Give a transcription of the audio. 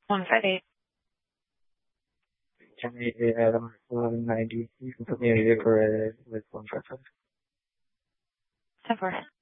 158. 1190. You can put me in a vehicle with 155. 10-4.